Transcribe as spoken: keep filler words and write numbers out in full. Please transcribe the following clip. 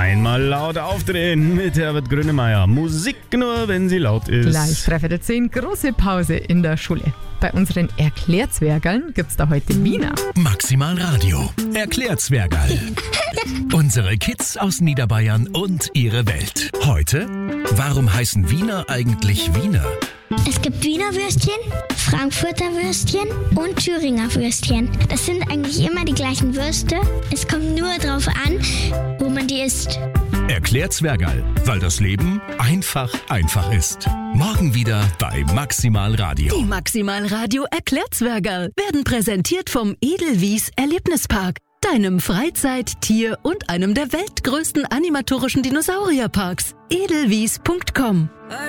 Einmal laut aufdrehen mit Herbert Grönemeyer. Musik nur, wenn sie laut ist. Gleich dreiviertel zehn, große Pause in der Schule. Bei unseren Erklärzwergeln gibt's da heute Wiener. Maximal Radio. Erklärzwergerl. Unsere Kids aus Niederbayern und ihre Welt. Heute, warum heißen Wiener eigentlich Wiener? Es gibt Wiener Würstchen, Frankfurter Würstchen und Thüringer Würstchen. Das sind eigentlich immer die gleichen Würste. Es kommt nur drauf an, wo man die isst. Erklärzwergerl, weil das Leben einfach einfach ist. Morgen wieder bei Maximal Radio. Die Maximal Radio Erklärzwergerl werden präsentiert vom Edelwies Erlebnispark, deinem Freizeit-, Tier- und einem der weltgrößten animatorischen Dinosaurierparks. edelwies punkt com